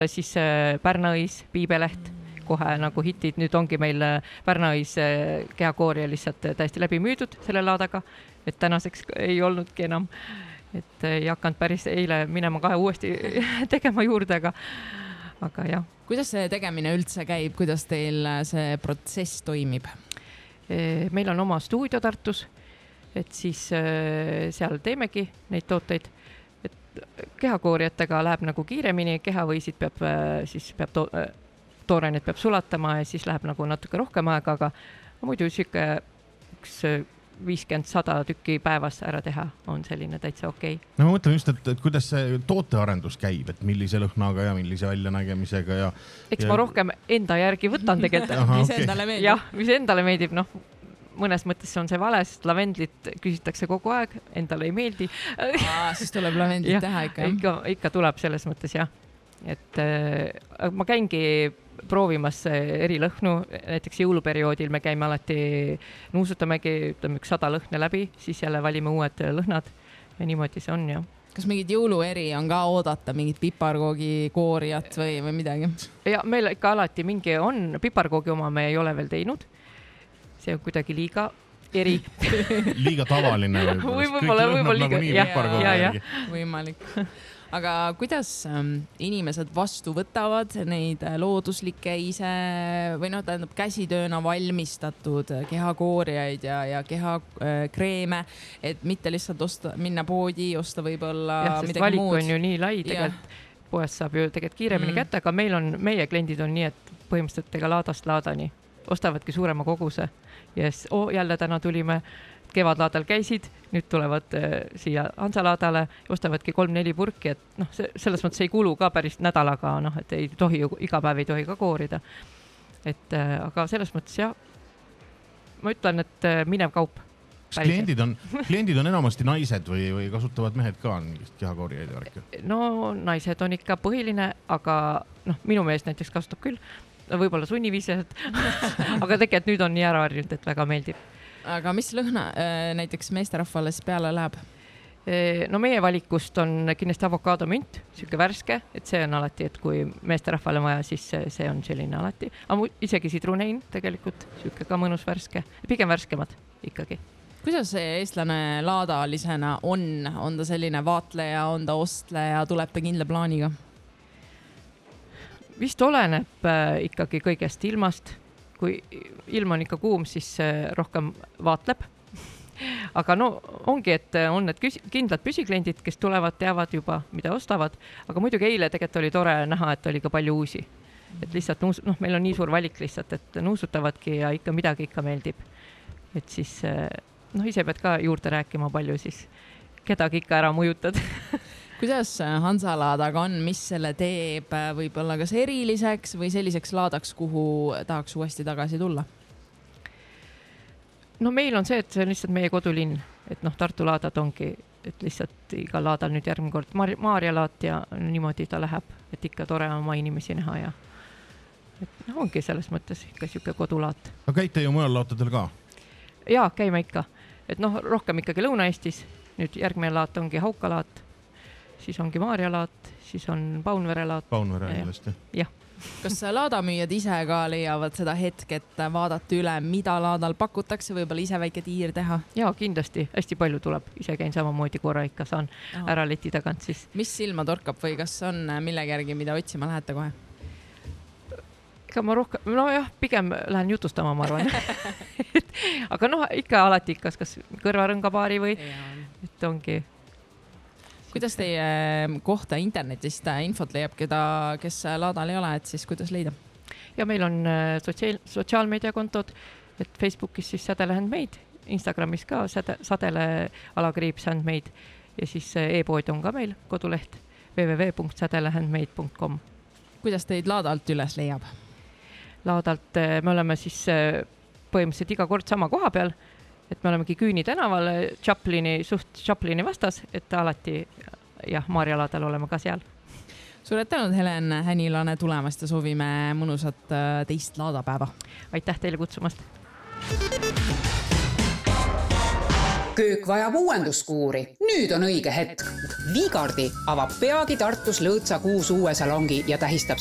siis Pärnaõis, Piibeleht, kohe nagu hitid, nüüd ongi meil Pärnaõis kehakooria lihtsalt täiesti läbi müüdud selle laadaga, et tänaseks ei olnudki enam, et ei hakanud päris eile minema kahe uuesti tegema juurde, aga jah. Kuidas see tegemine üldse käib, kuidas teil see protsess toimib? Meil on oma stuudio Tartus, et siis seal teemegi neid tooteid, et kehakooriatega läheb nagu kiiremini, kehavõisid peab toorenet peab sulatama ja siis läheb nagu natuke rohkem aega, aga muidu siuke 50-100 tükki päevas ära teha on selline täitsa okei. No ma mõtlen just, et kuidas see tootearendus käib, et millise lõhnaga ja millise väljanägemisega ja... Eks ma rohkem enda järgi võtan tegelikult. Mis endale meeldib. Jah, mis endale meeldib, mõnes mõttes on see vale, sest lavendlit küsitakse kogu aeg, endale ei meeldi. Siis tuleb lavendlit teha ikka. Ikka tuleb selles mõttes, jah. Et ma käingi proovimas eri lõhnu, näiteks jõuluperioodil me käime alati, nuusutamegi 100 lõhne läbi, siis jälle valime uued lõhnad ja niimoodi see on, jah. Kas mingid jõulueri on ka oodata, mingid piparkoogi kooriat või midagi? Ja meil ikka alati mingi on, piparkoogi oma me ei ole veel teinud. See on kuidagi liiga eri. Liiga tavaline. Võib-olla liiga. Võimalik. Aga kuidas inimesed vastu võtavad neid looduslikke ise või tähendab käsitööna valmistatud kehakooriaid ja kehakreeme, et mitte lihtsalt minna poodi, osta võib-olla midagi valik muud. On ju nii lai, tegelikult poest saab ju tegelikult kiiremini kätte, aga meie kliendid on nii, et põhimõtteliselt ega laadast laadani ostavadki suurema koguse ja jälle täna tulime kevadlaadal käisid, nüüd tulevad siia Hansalaadale, ostavadki 3-4 purki, et selles mõttes ei kulu ka päris nädalaga, et ei tohi ju, iga päev ei tohi ka koorida. Aga selles mõttes jah, ma ütlen, et minev kaup. Kas kliendid on enamasti naised või kasutavad mehed ka kehakooriaid värki? No naised on ikka põhiline, aga minu meelest näiteks kasutab küll, võib-olla sunniviised, aga tegelikult nüüd on nii ära harjunud, et väga meeldib. Aga mis lõhna näiteks meesterahvale peale läheb? No meie valikust on kindlasti avokaadomünt, siuke värske, et see on alati, et kui meesterahvale vaja, siis see on selline alati. Aga isegi sidrunein tegelikult, siuke ka mõnus värske, pigem värskemad ikkagi. Kuidas see eestlane laadalisena on? On ta selline vaatleja, on ta ostleja, tuleb ta kindla plaaniga? Vist oleneb ikkagi kõigest ilmast. Kui ilm on ikka kuum, siis rohkem vaatleb. Aga ongi, et on need kindlad püsikliendid, kes tulevad, teavad juba, mida ostavad. Aga muidugi eile tegelikult oli tore näha, et oli ka palju uusi. Et lihtsalt, meil on nii suur valik lihtsalt, et nuusutavadki ja ikka midagi ikka meeldib. Et siis, ise pead ka juurde rääkima palju, siis kedagi ikka ära mujutad. Kuidas Hansalaadaga on, mis selle teeb võib-olla kas eriliseks või selliseks laadaks, kuhu tahaks uuesti tagasi tulla? Meil on see, et see on lihtsalt meie kodulinn, et Tartu laadad ongi, et lihtsalt igal laadal nüüd järgmine kord Maarja laat ja niimoodi ta läheb, et ikka tore on oma inimesi näha ja et ongi selles mõttes ikka siuke kodulaat. Aga käite ju mujal laatadel ka? Jaa, käime ikka, et rohkem ikkagi Lõuna-Eestis, nüüd järgmine laat ongi Haukalaat, siis ongi Maarja laat, siis on Paunvere laat. Paunvere kindlasti. Jah. Kas laadamüüjad ise ka leiavad seda hetket vaadata üle, mida laadal pakutakse, võib-olla ise väike tiir teha? Jaa, kindlasti. Hästi palju tuleb. Ise käin samamoodi korra ikka saan ära leti tagant siis. Mis silma torkab või kas on millegi järgi, mida otsima lähete kohe? Ega ma rohkem, pigem lähen jutustama, ma arvan. Aga ikka alati kas kõrvarõngapaari või, et ongi. Kuidas teie kohta internetist infot leiab, kes laadal ei ole, et siis kuidas leida? Ja meil on sotsiaalmeediakontod, et Facebookis siis Sädele Handmade, Instagramis ka Sädele_Handmade ja siis e-pood on ka meil koduleht www.sadelehandmade.com. Kuidas teid laadalt üles leiab? Laadalt me oleme siis põhimõtteliselt iga kord sama koha peal, et me olemegi Küüni tänaval Chaplini vastas, et alati Maarja laadal oleme ka seal. Suured tänud, Helen Hänilane tulemast ja soovime mõnusat teist laadapäeva. Aitäh teile kutsumast. köök vajab uuenduskuuri. Nüüd on õige hetk. Vigardi avab peagi Tartus Lõõtsa 6 uue salongi ja tähistab